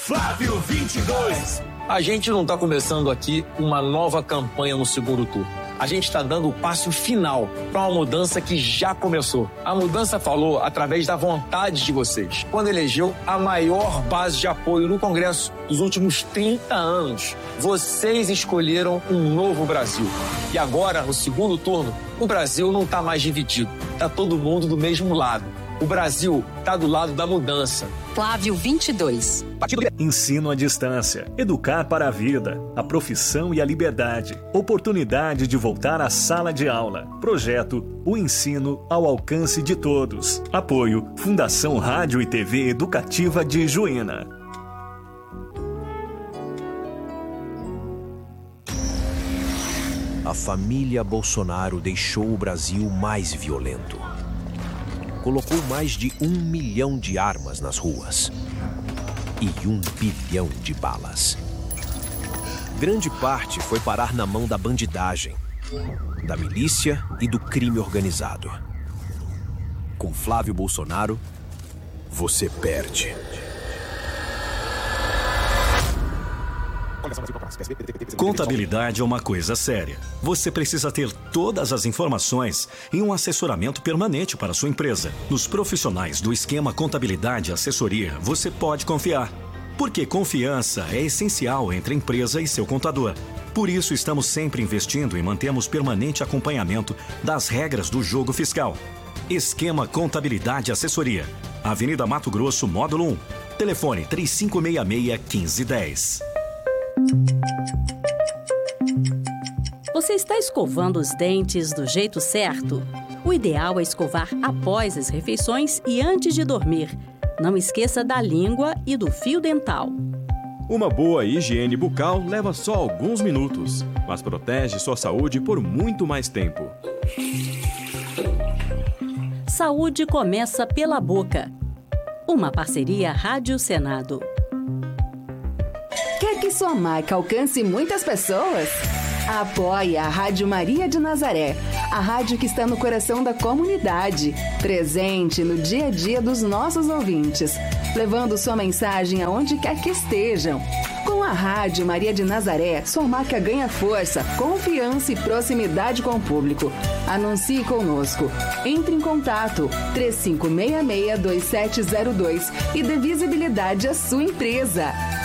Flávio 22. A gente não está começando aqui uma nova campanha no segundo turno. A gente está dando o passo final para uma mudança que já começou. A mudança falou através da vontade de vocês, quando elegeu a maior base de apoio no Congresso dos últimos 30 anos. Vocês escolheram um novo Brasil. E agora, no segundo turno, o Brasil não está mais dividido. Está todo mundo do mesmo lado. O Brasil está do lado da mudança. Flávio 22. Ensino à distância. Educar para a vida, a profissão e a liberdade. Oportunidade de voltar à sala de aula. Projeto O Ensino ao Alcance de Todos. Apoio Fundação Rádio e TV Educativa de Juína. A família Bolsonaro deixou o Brasil mais violento. Colocou mais de 1 milhão de armas nas ruas e 1 bilhão de balas. Grande parte foi parar na mão da bandidagem, da milícia e do crime organizado. Com Flávio Bolsonaro, você perde. Contabilidade é uma coisa séria. Você precisa ter todas as informações e um assessoramento permanente para sua empresa. Nos profissionais do Esquema Contabilidade e Assessoria, você pode confiar. Porque confiança é essencial entre a empresa e seu contador. Por isso, estamos sempre investindo e mantemos permanente acompanhamento das regras do jogo fiscal. Esquema Contabilidade e Assessoria. Avenida Mato Grosso, Módulo 1. Telefone 3566-1510. Você está escovando os dentes do jeito certo? O ideal é escovar após as refeições e antes de dormir. Não esqueça da língua e do fio dental. Uma boa higiene bucal leva só alguns minutos, mas protege sua saúde por muito mais tempo. Saúde começa pela boca. Uma parceria Rádio Senado. Quer que sua marca alcance muitas pessoas? Apoie a Rádio Maria de Nazaré, a rádio que está no coração da comunidade, presente no dia a dia dos nossos ouvintes, levando sua mensagem aonde quer que estejam. Com a Rádio Maria de Nazaré, sua marca ganha força, confiança e proximidade com o público. Anuncie conosco. Entre em contato 3566-2702 e dê visibilidade à sua empresa.